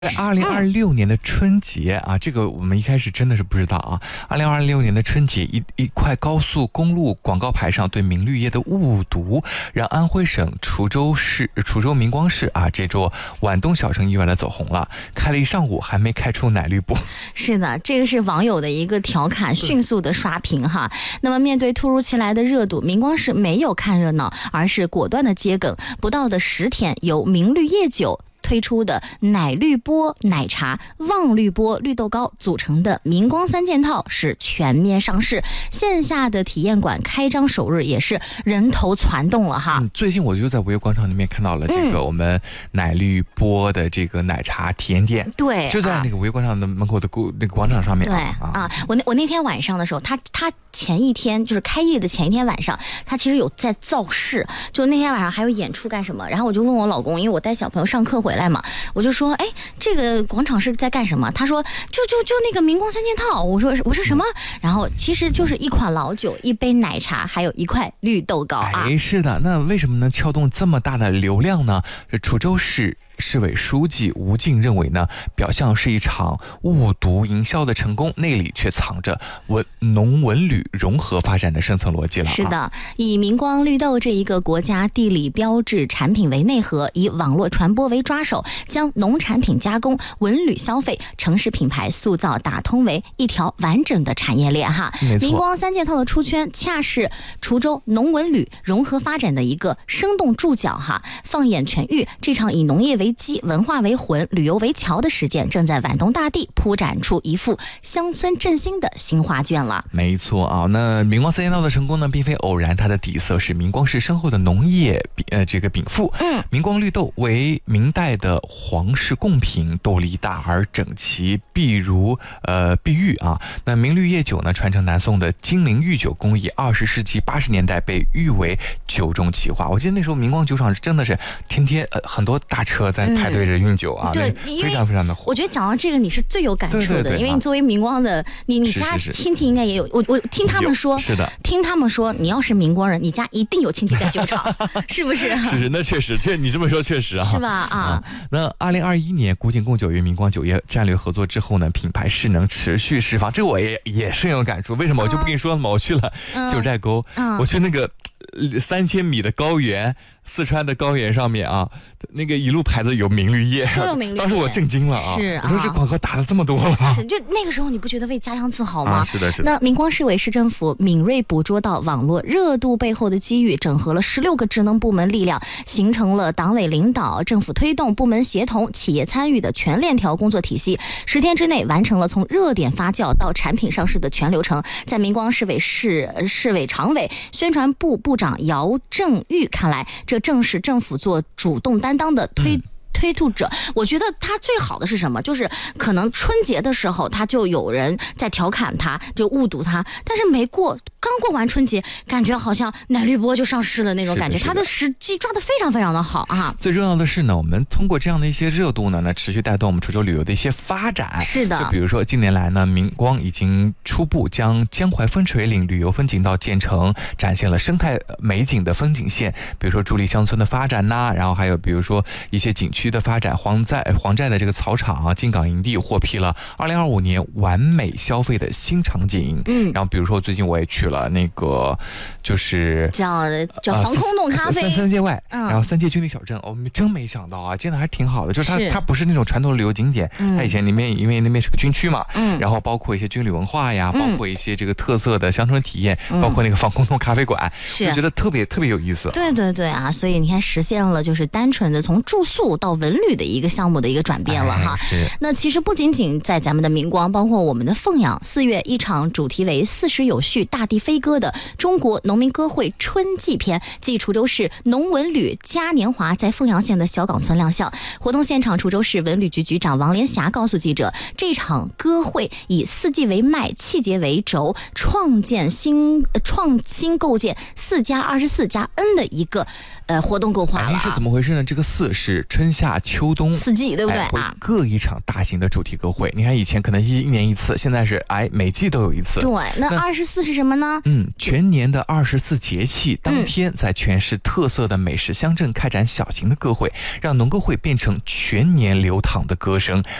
在2026年的春节啊，这个我们一开始真的是不知道啊。2026年的春节，一块高速公路广告牌上对明绿叶的误读，让安徽省滁州明光市啊这座皖东小城意外的走红了，开了一上午还没开出奶绿波。 是的，这个是网友的一个调侃，迅速的刷屏哈。那么面对突如其来的热度，明光市没有看热闹，而是果断的接梗，不到的10天，由明绿叶酒推出的奶绿波奶茶、旺绿波绿豆糕组成的明光3件套是全面上市，线下的体验馆开张首日也是人头攒动了哈。 最近我就在五月广场那边看到了这个我们奶绿波的这个奶茶体验店， 对， 就在那个五月广场的门口的那个广场上面。 对啊，我那天晚上的时候，他前一天就是开业的前一天晚上，他其实有在造势，就那天晚上还有演出干什么，然后我就问我老公，因为我带小朋友上课回来嘛，我就说，哎，这个广场是在干什么？他说，就那个明光3件套。我说什么？然后其实就是一款老酒、一杯奶茶，还有一块绿豆糕啊。 哎，是的，那为什么能撬动这么大的流量呢？这滁州市市委书记吴静认为呢，表象是一场误读营销的成功，内里却藏着农文旅融合发展的深层逻辑了。 是的，以明光绿豆这一个国家地理标志产品为内核，以网络传播为抓手，将农产品加工、文旅消费、城市品牌塑造打通为一条完整的产业链哈。明光3件套的出圈，恰是滁州农文旅融合发展的一个生动注脚哈。放眼全域，这场以农业为基、文化为魂、旅游为桥的实践，正在皖东大地铺展出一幅乡村振兴的新画卷了。 没错啊，那明光3件套的成功呢，并非偶然，它的底色是明光市深厚的农业这个禀赋。明光绿豆为明代的皇室贡品，豆粒大而整齐，碧玉啊。那明绿叶酒呢，传承南宋的金陵御酒工艺，20世纪80年代被誉为酒中奇花。我记得那时候明光酒厂真的是天天很多大车在排队着运酒啊， 对， 非常非常的火。 我觉得讲到这个你是最有感触的， 对， 因为你作为明光的，你家亲戚应该也有。我听他们说， 是的， 听他们说，你要是明光人，你家一定有亲戚在酒厂，是不是？ 是，那确实，你这么说确实啊， 是吧？啊， 那2021年古井贡酒与明光酒业战略合作之后呢，品牌势能持续释放，这我也深有感触。为什么？我就不跟你说了嘛，我去了九寨沟，我去那个3000米的高原。四川的高原上面啊，那个一路牌子有明绿叶， 都有明绿叶， 当时我震惊了啊！ 是啊， 我说这广告打了这么多了， 是就那个时候你不觉得为家乡自豪吗？ 是的。 那明光市委市政府敏锐捕捉到网络热度背后的机遇，整合了16个职能部门力量，形成了党委领导、政府推动、部门协同、企业参与的全链条工作体系。10天之内完成了从热点发酵到产品上市的全流程。在明光市委常委、宣传部部长姚正玉看来，这正是政府做主动担当的推动者。我觉得他最好的是什么？就是可能春节的时候他就有人在调侃他，就误读他，但是刚过完春节，感觉好像奶绿波就上市了那种感觉。他的时机抓得非常非常的好啊！ 最重要的是呢，我们通过这样的一些热度呢，持续带动我们滁州旅游的一些发展。 是的， 就比如说近年来呢，明光已经初步将江淮分水岭旅游风景道建成，展现了生态美景的风景线，比如说助力乡村的发展呐，然后还有比如说一些景区的发展，黄寨的这个草场、金港营地获批了2025年完美消费的新场景。然后比如说最近我也去了那个就是叫防空洞咖啡三界外，然后3界军旅小镇，我们真没想到啊，建的还挺好的，就是它不是那种传统的旅游景点，它以前里面因为那边是个军区嘛，然后包括一些军旅文化呀，包括一些这个特色的乡村体验，包括那个防空洞咖啡馆，我觉得特别特别有意思。 对啊，所以你看实现了就是单纯的从住宿到文旅的一个项目的一个转变了哈。那其实不仅仅在咱们的明光，包括我们的凤阳，4月一场主题为40有序大地飞歌的中国农民歌会春季篇，继滁州市农文旅嘉年华在凤阳县的小岗村亮相。活动现场，滁州市文旅局局长王连霞告诉记者，这场歌会以4季为脉，气节为轴，创新构建4+24+N 的一个活动构画了。 是怎么回事呢？这个4是春夏夏秋冬四季，对不对会各一场大型的主题歌会。你看以前可能一年一次，现在是每季都有一次。 对，那24是什么呢？ 全年的24节气当天，在全市特色的美食乡镇开展小型的歌会，让农歌会变成全年流淌的歌声。